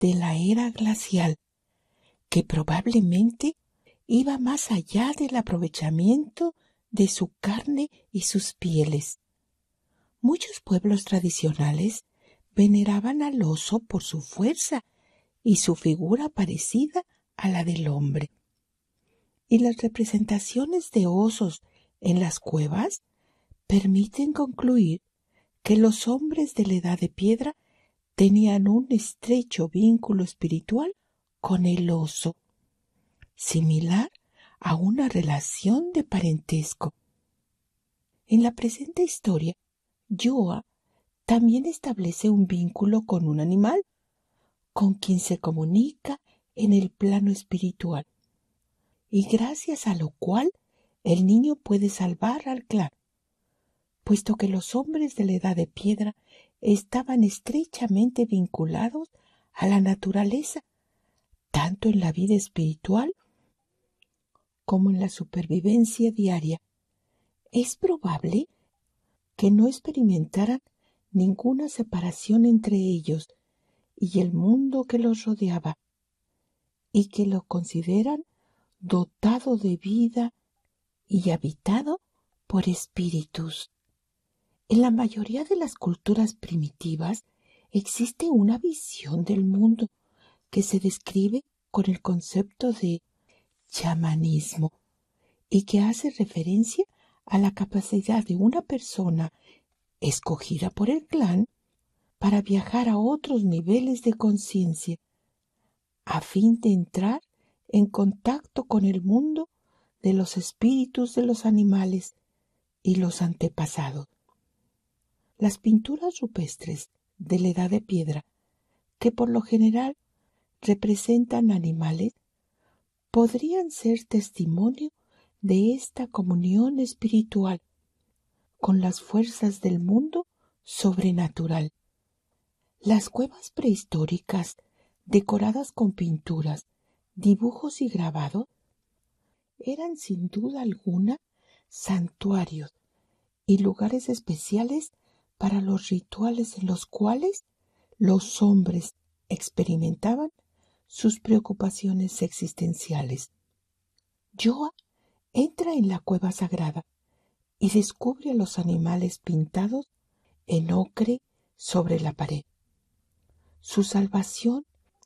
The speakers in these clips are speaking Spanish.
de la era glacial, que probablemente iba más allá del aprovechamiento de su carne y sus pieles. Muchos pueblos tradicionales veneraban al oso por su fuerza y su figura parecida a la del hombre. Y las representaciones de osos en las cuevas permiten concluir que los hombres de la Edad de Piedra tenían un estrecho vínculo espiritual con el oso, similar a una relación de parentesco. En la presente historia, Yoa también establece un vínculo con un animal, con quien se comunica en el plano espiritual, y gracias a lo cual el niño puede salvar al clan, puesto que los hombres de la Edad de Piedra estaban estrechamente vinculados a la naturaleza, tanto en la vida espiritual como en la supervivencia diaria. Es probable que no experimentaran ninguna separación entre ellos y el mundo que los rodeaba, y que lo consideran dotado de vida y habitado por espíritus. En la mayoría de las culturas primitivas existe una visión del mundo que se describe con el concepto de chamanismo y que hace referencia a la capacidad de una persona escogida por el clan para viajar a otros niveles de conciencia a fin de entrar en contacto con el mundo de los espíritus de los animales y los antepasados. Las pinturas rupestres de la Edad de Piedra, que por lo general representan animales, podrían ser testimonio de esta comunión espiritual con las fuerzas del mundo sobrenatural. Las cuevas prehistóricas, decoradas con pinturas, dibujos y grabados, eran sin duda alguna santuarios y lugares especiales para los rituales en los cuales los hombres experimentaban sus preocupaciones existenciales. Yoa entra en la cueva sagrada y descubre a los animales pintados en ocre sobre la pared. Su salvación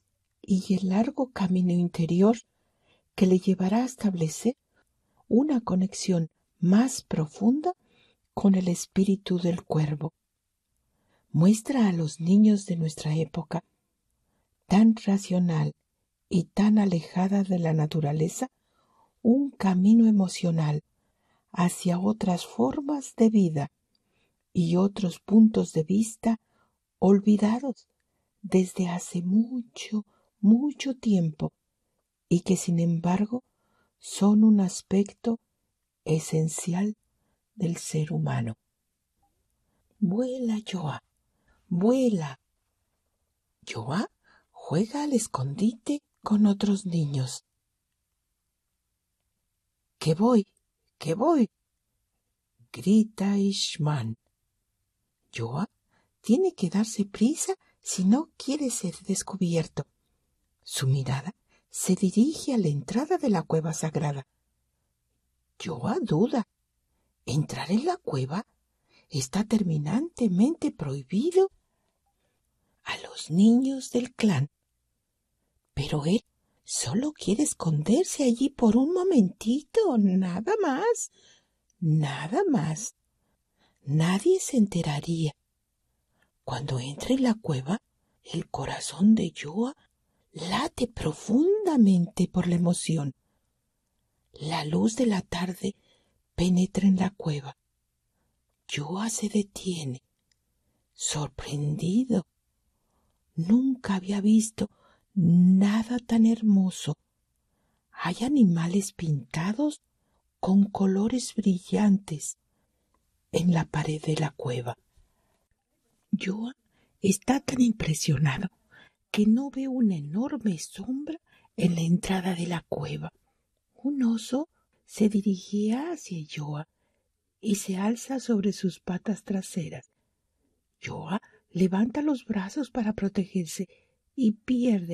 y el largo camino interior que le llevará a establecer una conexión más profunda con el espíritu del cuervo. Muestra a los niños de nuestra época, tan racional y tan alejada de la naturaleza, un camino emocional hacia otras formas de vida y otros puntos de vista olvidados desde hace mucho, mucho tiempo, y que sin embargo son un aspecto esencial del ser humano. Vuela, Yoa, vuela. Yoa juega al escondite con otros niños. ¡Que voy! ¡Que voy! Grita Ishman. Yoa tiene que darse prisa si no quiere ser descubierto. Su mirada se dirige a la entrada de la cueva sagrada. Yoa duda. ¿Entrar en la cueva está terminantemente prohibido a los niños del clan? Pero él solo quiere esconderse allí por un momentito, nada más, nada más. Nadie se enteraría. Cuando entre en la cueva, el corazón de Yoa late profundamente por la emoción. La luz de la tarde penetra en la cueva. Yoa se detiene, sorprendido. Nunca había visto nada tan hermoso. Hay animales pintados con colores brillantes en la pared de la cueva. Yoa está tan impresionado que no ve una enorme sombra en la entrada de la cueva. Un oso se dirigía hacia Yoa y se alza sobre sus patas traseras. Yoa levanta los brazos para protegerse, y pierde